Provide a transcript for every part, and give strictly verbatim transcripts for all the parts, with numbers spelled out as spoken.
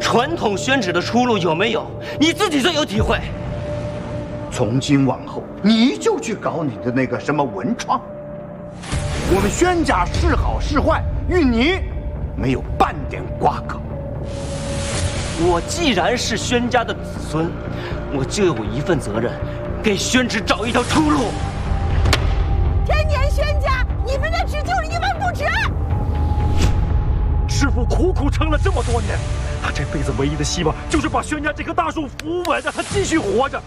传统宣旨的出路有没有？你自己最有体会。 从今往后，你就去搞你的那个什么文创。我们宣家是好是坏，与你没有半点瓜葛。 我既然是宣家的子孙，我就有一份责任，给宣旨找一条出路。 天年宣家，你们的纸就是一文不值。 师傅苦苦撑了这么多年，他这辈子唯一的希望就是把宣家这棵大树扶稳，让它继续活着。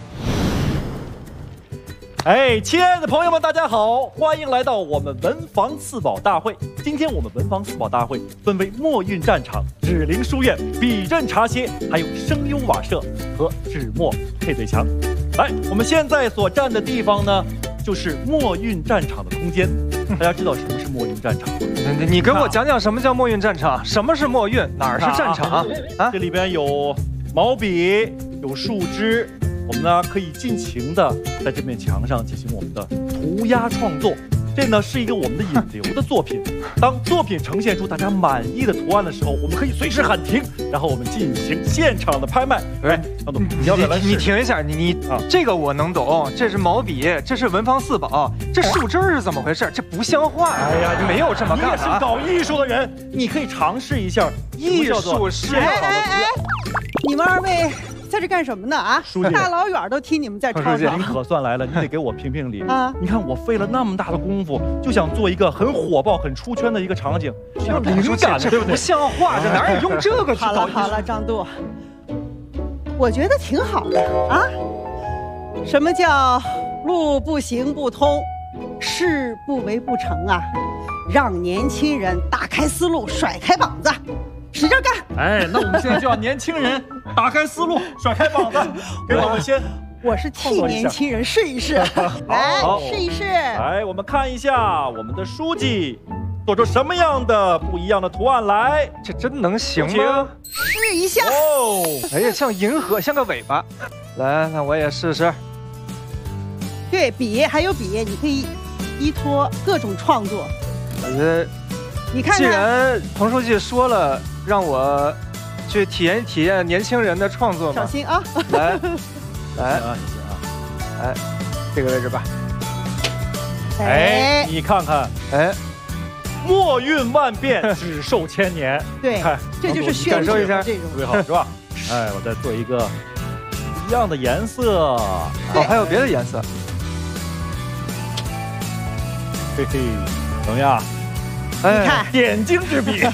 哎，亲爱的朋友们，大家好，欢迎来到我们文房四宝大会。今天我们文房四宝大会分为墨韵战场、纸灵书院、笔阵茶歇，还有声优瓦舍和纸墨配对墙。来，我们现在所站的地方呢，就是墨韵战场的空间。大家知道什么是墨韵战场吗？ 你你跟我讲讲什么叫墨韵战场？什么是墨韵？哪儿是战场啊？啊， 这里边有毛笔，有树枝。我们呢可以尽情的在这面墙上进行我们的涂鸦创作，这呢是一个我们的引流的作品。当作品呈现出大家满意的图案的时候，我们可以随时喊停，然后我们进行现场的拍卖。哎，张总，你要不要来试？ 你停一下，你你啊，这个我能懂，这是毛笔，这是文房四宝，这树枝是怎么回事？这不像话！哎呀，没有这么干的。 你也是搞艺术的人，你可以尝试一下艺术是。 哎哎哎，你们二位在这干什么呢？啊，大老远都听你们在吵吵。 您可算来了，你得给我评评理啊！你看我费了那么大的功夫，就想做一个很火爆、很出圈的一个场景，需要灵感的，对不对？ 不像话，这哪有用这个去搞？ 好了好了，张度，我觉得挺好的啊。什么叫路不行不通，事不为不成啊？让年轻人打开思路，甩开膀子。使劲干！ 哎，那我们现在就要年轻人打开思路，甩开膀子，给我们先。 我是替年轻人试一试，来试一试。 来，我们看一下我们的书记做出什么样的不一样的图案来。 这真能行吗？ 试一下。 哦， 哎呀，像银河，像个尾巴。来，那我也试试。 对，笔还有笔，你可以依托各种创作。 我觉得， 你看看， 既然彭书记说了。让我去体验体验年轻人的创作嘛。 小心啊！ 来，来啊，小心啊！ 哎，这个位置吧。 哎，你看看， 哎， 墨韵万变，纸寿千年。 对，这就是宣感受一下这种， 特别好，是吧？哎，我再做一个一样的颜色。 哦，还有别的颜色。 嘿嘿，怎么样？ 你看， 点睛之笔。